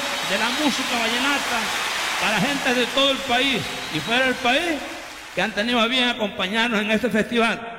de la música vallenata para gente de todo el país y fuera del país que han tenido a bien acompañarnos en este festival.